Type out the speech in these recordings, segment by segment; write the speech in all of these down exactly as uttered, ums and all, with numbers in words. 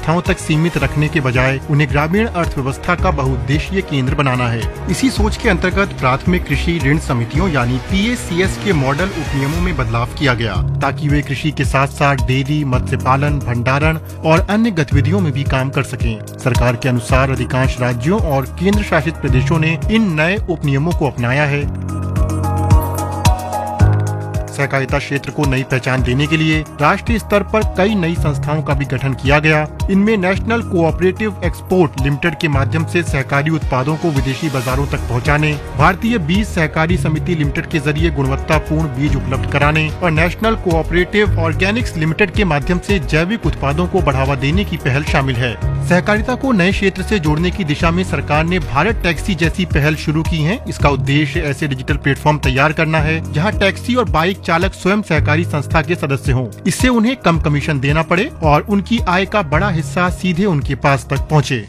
संस्थाओं तक सीमित रखने के बजाय उन्हें ग्रामीण अर्थव्यवस्था का बहुउद्देशीय केंद्र बनाना है। इसी सोच के अंतर्गत प्राथमिक कृषि ऋण समितियों यानी पी ए सी एस के मॉडल उपनियमों में बदलाव किया गया, ताकि वे कृषि के साथ साथ डेयरी, मत्स्य पालन, भंडारण और अन्य गतिविधियों में भी काम कर सकें। सरकार के अनुसार अधिकांश राज्यों और केंद्र शासित प्रदेशों ने इन नए उपनियमों को अपनाया है। सहकारिता क्षेत्र को नई पहचान देने के लिए राष्ट्रीय स्तर पर कई नई संस्थाओं का भी गठन किया गया। इनमें नेशनल कोऑपरेटिव एक्सपोर्ट लिमिटेड के माध्यम से सहकारी उत्पादों को विदेशी बाजारों तक पहुंचाने, भारतीय बीज सहकारी समिति लिमिटेड के जरिए गुणवत्तापूर्ण बीज उपलब्ध कराने और नेशनल कोऑपरेटिव ऑर्गेनिक्स लिमिटेड के माध्यम से जैविक उत्पादों को बढ़ावा देने की पहल शामिल है। सहकारिता को नए क्षेत्र से जोड़ने की दिशा में सरकार ने भारत टैक्सी जैसी पहल शुरू की है। इसका उद्देश्य ऐसे डिजिटल प्लेटफॉर्म तैयार करना है जहां टैक्सी और बाइक चालक स्वयं सहकारी संस्था के सदस्य हों। इससे उन्हें कम कमीशन देना पड़े और उनकी आय का बड़ा हिस्सा सीधे उनके पास तक पहुंचे।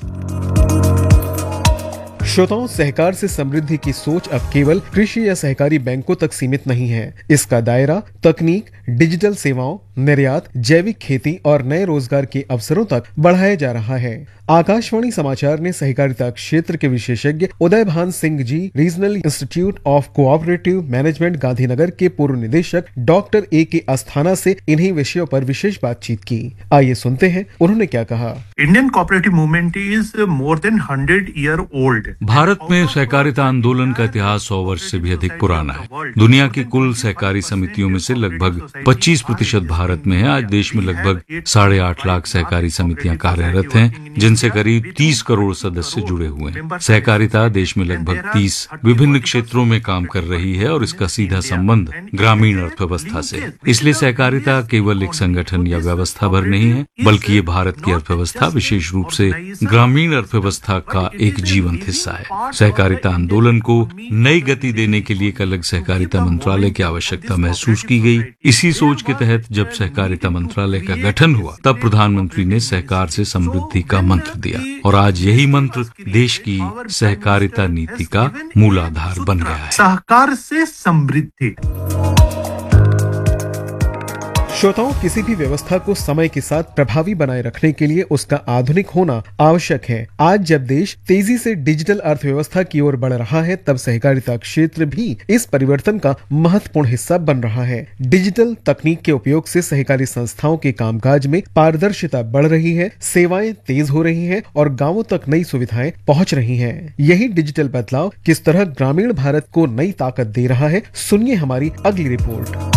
श्रोताओं, सहकार से समृद्धि की सोच अब केवल कृषि या सहकारी बैंकों तक सीमित नहीं है। इसका दायरा तकनीक, डिजिटल सेवाओं, निर्यात, जैविक खेती और नए रोजगार के अवसरों तक बढ़ाया जा रहा है। आकाशवाणी समाचार ने सहकारिता क्षेत्र के विशेषज्ञ उदय भान Singh ji, regional institute of cooperative management Gandhinagar के पूर्व निदेशक डॉक्टर ए के अस्थाना से इन्हीं विषयों पर विशेष बातचीत की। आइए सुनते हैं उन्होंने क्या कहा। Indian cooperative movement is more than hundred year old. Bharat में सहकारिता आंदोलन का इतिहास सौ वर्ष से भी अधिक पुराना है। दुनिया की कुल सहकारी समितियों में से लगभग पच्चीस प्रतिशत भारत में है। आज देश में लगभग साढ़े आठ लाख सहकारी समितियां कार्यरत हैं, जिनसे करीब तीस करोड़ सदस्य जुड़े हुए हैं। सहकारिता देश में लगभग तीस विभिन्न क्षेत्रों में काम कर रही है और इसका सीधा संबंध ग्रामीण अर्थव्यवस्था से है। इसलिए सहकारिता केवल एक संगठन या व्यवस्था भर नहीं है, बल्कि ये भारत की अर्थव्यवस्था, विशेष रूप से ग्रामीण अर्थव्यवस्था का एक जीवंत हिस्सा है। सहकारिता आंदोलन को नई गति देने के लिए एक अलग सहकारिता मंत्रालय की आवश्यकता महसूस की गई। इसी सोच के तहत जब सहकारिता मंत्रालय का गठन हुआ, तब प्रधानमंत्री ने सहकार से समृद्धि का मंत्र दिया और आज यही मंत्र देश की सहकारिता नीति का मूलाधार बन गया है। सहकार से समृद्धि। श्रोताओं, किसी भी व्यवस्था को समय के साथ प्रभावी बनाए रखने के लिए उसका आधुनिक होना आवश्यक है। आज जब देश तेजी से डिजिटल अर्थव्यवस्था की ओर बढ़ रहा है, तब सहकारिता क्षेत्र भी इस परिवर्तन का महत्वपूर्ण हिस्सा बन रहा है। डिजिटल तकनीक के उपयोग से सहकारी संस्थाओं के कामकाज में पारदर्शिता बढ़ रही है, सेवाएं तेज हो रही हैं और गांवों तक नई सुविधाएं पहुंच रही हैं। यही डिजिटल बदलाव किस तरह ग्रामीण भारत को नई ताकत दे रहा है, सुनिए हमारी अगली रिपोर्ट।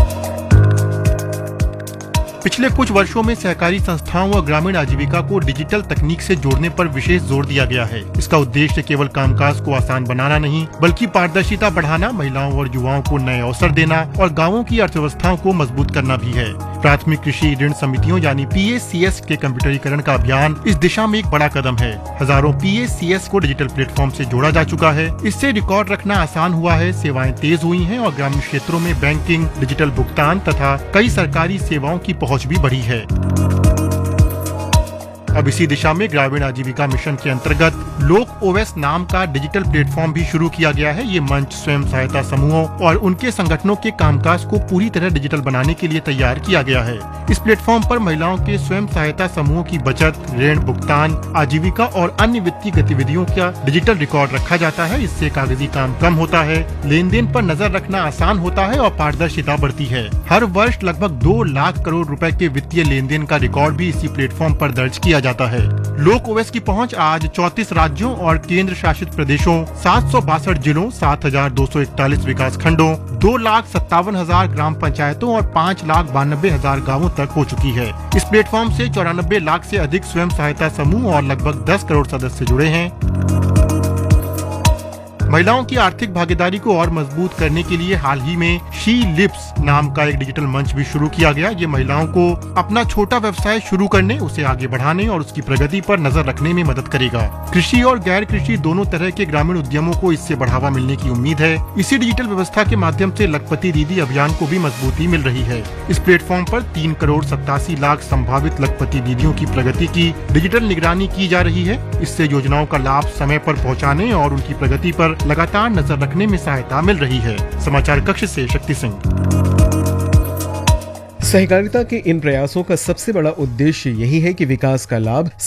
पिछले कुछ वर्षों में सहकारी संस्थाओं और ग्रामीण आजीविका को डिजिटल तकनीक से जोड़ने पर विशेष जोर दिया गया है। इसका उद्देश्य केवल कामकाज को आसान बनाना नहीं, बल्कि पारदर्शिता बढ़ाना, महिलाओं और युवाओं को नए अवसर देना और गांवों की अर्थव्यवस्थाओं को मजबूत करना भी है। प्राथमिक कृषि ऋण समितियों यानी पी ए सी एस के कंप्यूटरीकरण का अभियान इस दिशा में एक बड़ा कदम है। हजारों पी ए सी एस को डिजिटल प्लेटफॉर्म से जोड़ा जा चुका है। इससे रिकॉर्ड रखना आसान हुआ है, सेवाएं तेज हुई हैं और ग्रामीण क्षेत्रों में बैंकिंग, डिजिटल भुगतान तथा कई सरकारी सेवाओं की पहुंच भी बढ़ी है। अब इसी दिशा में ग्रामीण आजीविका मिशन के अंतर्गत लोक ओ एस नाम का डिजिटल प्लेटफॉर्म भी शुरू किया गया है। ये मंच स्वयं सहायता समूहों और उनके संगठनों के कामकाज को पूरी तरह डिजिटल बनाने के लिए तैयार किया गया है। इस प्लेटफॉर्म पर महिलाओं के स्वयं सहायता समूहों की बचत, ऋण भुगतान, आजीविका और अन्य वित्तीय गतिविधियों का डिजिटल रिकॉर्ड रखा जाता है। इससे कागजी काम कम होता है, लेन देन पर नजर रखना आसान होता है और पारदर्शिता बढ़ती है। हर वर्ष लगभग दो लाख करोड़ रुपए के वित्तीय लेन देन का रिकॉर्ड भी इसी प्लेटफॉर्म पर दर्ज किया जाता है। लोक ओ एस की पहुंच आज चौंतीस राज्यों और केंद्र शासित प्रदेशों, सात सौ बासठ जिलों, सात हजार दो सौ इकतालीस विकास खंडों, दो लाख सत्तावन हजार ग्राम पंचायतों और पाँच लाख बानबे हजार गाँवों तक हो चुकी है। इस प्लेटफॉर्म से चौरानबे लाख से अधिक स्वयं सहायता समूह और लगभग दस करोड़ सदस्य जुड़े हैं। महिलाओं की आर्थिक भागीदारी को और मजबूत करने के लिए हाल ही में शी लिप्स नाम का एक डिजिटल मंच भी शुरू किया गया। ये महिलाओं को अपना छोटा व्यवसाय शुरू करने, उसे आगे बढ़ाने और उसकी प्रगति पर नजर रखने में मदद करेगा। कृषि और गैर कृषि दोनों तरह के ग्रामीण उद्यमों को इससे बढ़ावा मिलने की उम्मीद है। इसी डिजिटल व्यवस्था के माध्यम से लखपति दीदी अभियान को भी मजबूती मिल रही है। इस प्लेटफॉर्म पर तीन करोड़ सत्तासी लाख संभावित लखपति दीदियों की प्रगति की डिजिटल निगरानी की जा रही है। इससे योजनाओं का लाभ समय पर पहुँचाने और उनकी प्रगति पर लगातार नजर रखने में सहायता मिल रही है। समाचार कक्ष से शक्ति सिंह। सहकारिता के इन प्रयासों का सबसे बड़ा उद्देश्य यही है कि विकास का लाभ